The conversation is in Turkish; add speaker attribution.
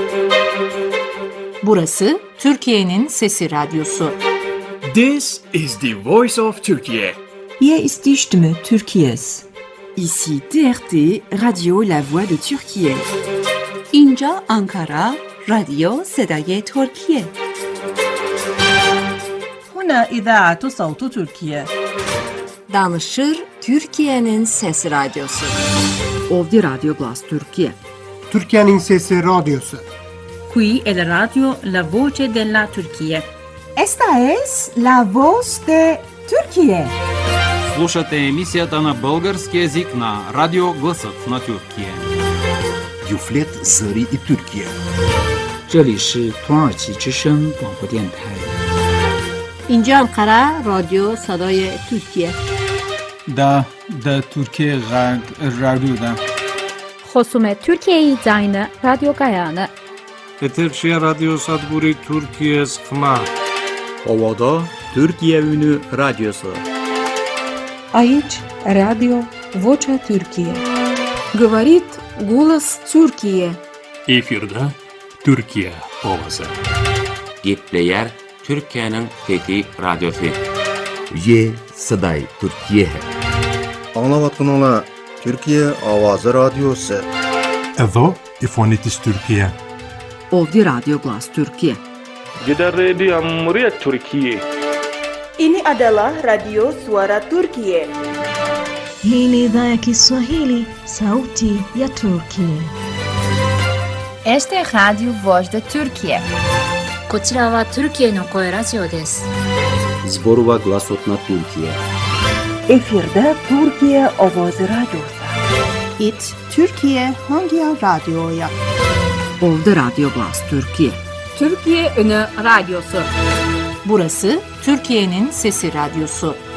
Speaker 1: Burası Türkiye'nin Sesi Radyosu.
Speaker 2: This is the voice of Turkey.
Speaker 3: Hier ist die Stimme Türkiye's.
Speaker 4: Ici TRT, Radio La Voix de Türkiye.
Speaker 5: اینجا آنکارا، رادیو صدای ترکیه.
Speaker 6: هنا إذاعة صوت تركيا.
Speaker 1: Danışır Türkiye'nin Sesi Radyosu.
Speaker 4: Ovdje Radio Glas Türkiye.
Speaker 7: Türkiye'nin Sesi Radyosu.
Speaker 6: Qui è la radio La Voce della Turchia.
Speaker 8: Esta es la voz de Türkiye.
Speaker 9: Слушате емисията на български език на Радио Гласът на Türkiye.
Speaker 10: Юфлет Зари и Türkiye.
Speaker 11: 这里是土耳其之声广播电台。
Speaker 12: اینجا انقره رادیو صدای ترکیه.
Speaker 13: Da Türkiye Radyo'da.
Speaker 14: خصومت ترکیه زاین رادیو گایانه.
Speaker 15: Eterşehir Radyo Sadburi Türkiye Sıkma.
Speaker 16: Ovada Türkiye Ünü Radyosu.
Speaker 17: Aici Radio Vocea Türkiye.
Speaker 18: Говорит голос Türkiye.
Speaker 19: Efirde Türkiye Ovası.
Speaker 20: Gepleyer Türkiye'nin Fethi Radyosu.
Speaker 10: Ye Saday Türkiye.
Speaker 21: Anlavatınla Türkiye Avazı Radyosu.
Speaker 22: Evo İfonitis Türkiye.
Speaker 4: Ovdje Radio Glas Türkiye.
Speaker 23: Gida Radio Muryat Türkiye.
Speaker 24: Ini adalah Radio Suara Turkiye.
Speaker 25: Hii ni idhaa ya Kiswahili, sauti ya Turkiye.
Speaker 26: Este es Radio Voz de Türkiye.
Speaker 27: こちらはトルキエの声ラジオです。
Speaker 16: Zborova Glasot na Türkiye.
Speaker 8: Efirde Türkiye Avazı Radyosu.
Speaker 5: İt Türkiye hangi radyoya?
Speaker 4: Ovdje Radio Glas Türkiye.
Speaker 12: Türkiye Ünü Radyosu.
Speaker 1: Burası Türkiye'nin Sesi Radyosu.